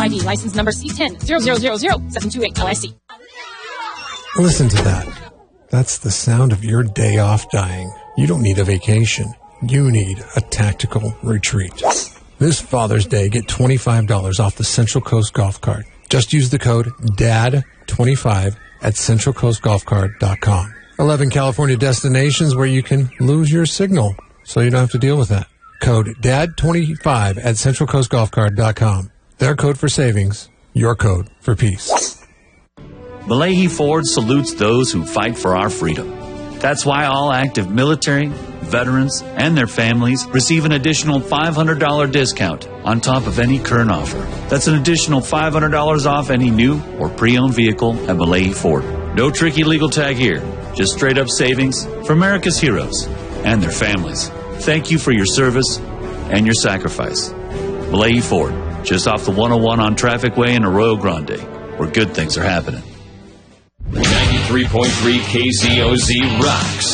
ID license number C10000728 LIC. Listen to that. That's the sound of your day off dying. You don't need a vacation. You need a tactical retreat. This Father's Day, get $25 off the Central Coast Golf Cart. Just use the code DAD25 at CentralCoastGolfCart.com. 11 California destinations where you can lose your signal, so you don't have to deal with that. Code DAD25 at CentralCoastGolfCart.com. Their code for savings, your code for peace. Malahi Ford salutes those who fight for our freedom. That's why all active military, veterans, and their families receive an additional $500 discount on top of any current offer. That's an additional $500 off any new or pre-owned vehicle at Malahi Ford. No tricky legal tag here. Just straight up savings for America's heroes and their families. Thank you for your service and your sacrifice. Malahi Ford, just off the 101 on Traffic Way in Arroyo Grande, where good things are happening. 93.3 KZOZ rocks.